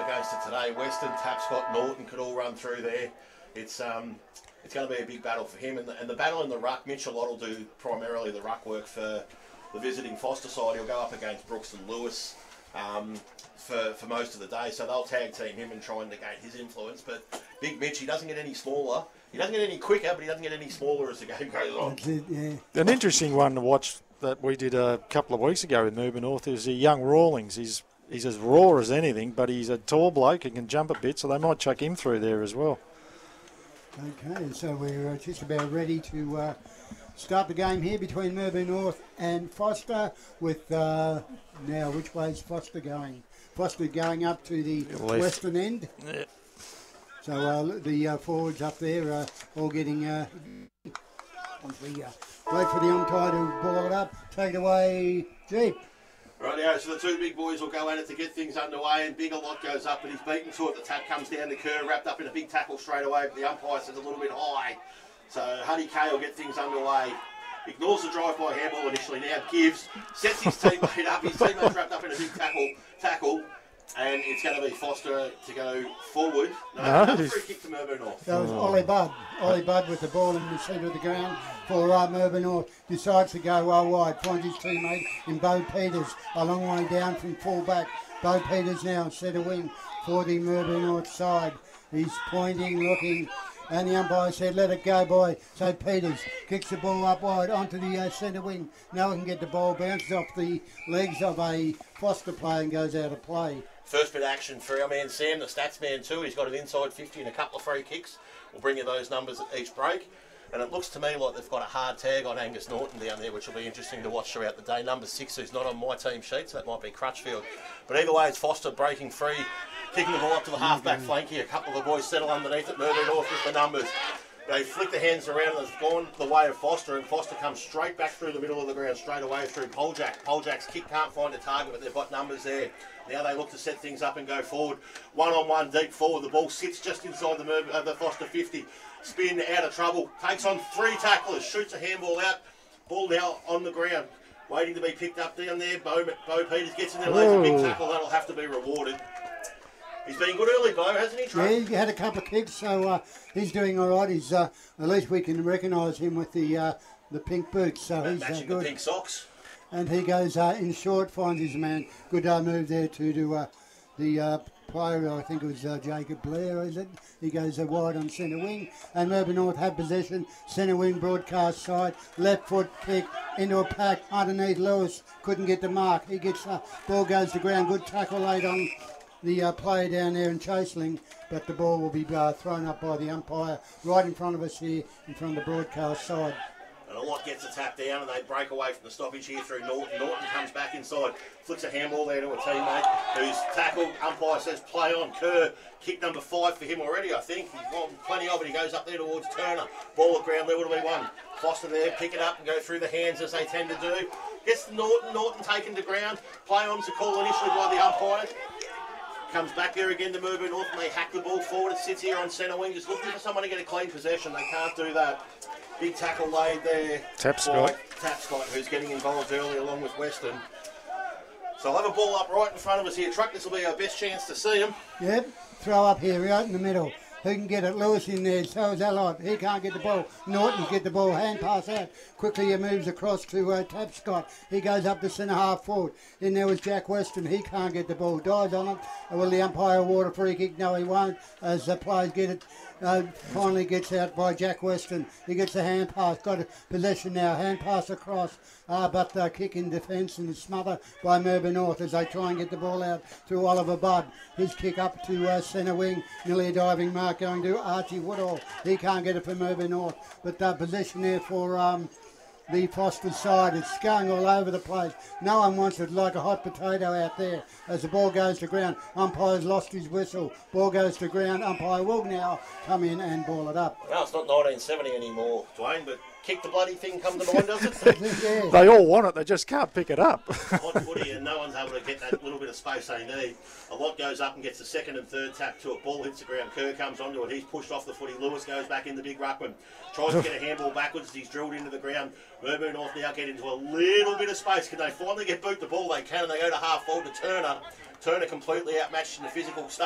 against it today. Western, Tapscott, Norton could all run through there. It's going to be a big battle for him. And the battle in the ruck, Mitchell Lott will do primarily the ruck work for the visiting Foster side. He'll go up against Brooks and Lewis for most of the day. So they'll tag team him and try and negate his influence. But Big Mitch, he doesn't get any smaller. He doesn't get any quicker, but he doesn't get any smaller as the game goes on. That's it, yeah. An interesting one to watch that we did a couple of weeks ago with Mooba North is a young Rawlings. He's as raw as anything, but he's a tall bloke and can jump a bit, so they might chuck him through there as well. Okay, so we're just about ready to start the game here between Mooba North and Foster with, now which way is Foster going? Foster going up to the western end. Yeah. So the forwards up there are all getting, wait for the umpire to ball it up, take it away, Jeep. Rightio, so the two big boys will go at it to get things underway, and Big A Lot goes up, and he's beaten to it. The tap comes down the curve, wrapped up in a big tackle straight away, but the umpire says a little bit high. So Huddy Kay will get things underway. Ignores the drive-by handball initially, now gives, sets his teammate up, his teammate's wrapped up in a big tackle, and it's going to be Foster to go forward. No, free kick to Mooba North. That was Ollie Budd. Ollie Budd with the ball in the centre of the ground for Mooba North. Decides to go well wide. Finds his teammate in Bo Peters a long way down from full-back. Bo Peters now centre wing for the Mooba North side. He's pointing, looking, and the umpire said, let it go, boy. So Peters kicks the ball up wide onto the centre wing. No one can get the ball, bounces off the legs of a Foster player and goes out of play. First bit of action for our man Sam, the stats man too. He's got an inside 50 and a couple of free kicks. We'll bring you those numbers at each break. And it looks to me like they've got a hard tag on Angus Norton down there, which will be interesting to watch throughout the day. Number 6, who's not on my team sheet, so that might be Crutchfield. But either way, it's Foster breaking free, kicking the ball up to the half-back flank here. A couple of the boys settle underneath it, Mooba North with the numbers. They flick the hands around and they've gone the way of Foster, and Foster comes straight back through the middle of the ground, straight away through Poljak. Poljak's kick can't find a target, but they've got numbers there. Now they look to set things up and go forward. One-on-one deep forward. The ball sits just inside the Foster 50. Spin out of trouble. Takes on 3 tacklers. Shoots a handball out. Ball now on the ground. Waiting to be picked up down there. Bo Peters gets in there, lays a big tackle. That'll have to be rewarded. He's been good early, Bo, hasn't he, Trey? Yeah, he had a couple of kicks, so he's doing all right. He's at least we can recognise him with the pink boots. So he's matching good. The pink socks. And he goes in short, finds his man. Good move there to the player, I think it was Jacob Blair, is it? He goes wide on centre wing. And Mooba North have possession. Centre wing broadcast side. Left foot kick into a pack underneath Lewis. Couldn't get the mark. He gets ball goes to ground. Good tackle late on the player down there in Chaseling, but the ball will be thrown up by the umpire right in front of us here, in front of the broadcast side. And a lot gets a tap down and they break away from the stoppage here through Norton. Norton comes back inside, flicks a handball there to a teammate who's tackled. Umpire says play on. Kerr, kick number 5 for him already, I think. He's got plenty of it. He goes up there towards Turner. Ball at ground level to be one. Foster there, pick it up and go through the hands as they tend to do. Gets to Norton. Norton taken to ground. Play on's a call initially by the umpire. Comes back there again to Mooba North and they hack the ball forward. It sits here on centre wing, just looking for someone to get a clean possession. They can't do that. Big tackle laid there. Tapscott, who's getting involved early along with Western. So I'll have a ball up right in front of us here. Truck, this will be our best chance to see him. Yep, throw up here, right in the middle. Who can get it? Lewis in there, so is Allott. He can't get the ball. Norton get the ball, hand pass out. Quickly he moves across to Tapscott. He goes up the centre half forward. In there was Jack Weston. He can't get the ball. Dives on it. Will the umpire award a free kick? No, he won't, as the players get it. Finally gets out by Jack Weston. He gets a hand pass. Got a possession now. Hand pass across. But kick in defence and smother by Mooba North as they try and get the ball out to Oliver Budd. His kick up to centre wing. Nearly a diving mark going to Archie Woodall. He can't get it for Mooba North. But possession there for the Foster side. It's going all over the place. No one wants it, like a hot potato out there as the ball goes to ground. Umpire's lost his whistle. Ball goes to ground. Umpire will now come in and ball it up. Well, it's not 1970 anymore, Dwayne, but kick the bloody thing come to mind, does it? Yeah. they all want it, they just can't pick it up. Hot footy and no one's able to get that little bit of space they need. A lot goes up and gets the second and third tap to it. Ball hits the ground. Kerr comes onto it. He's pushed off the footy. Lewis goes back in the big ruckman. Tries to get a handball backwards as he's drilled into the ground. Mooba North now get into a little bit of space. Can they finally get boot the ball? They can, and they go to half forward to Turner. Turner completely outmatched in the physical stuff.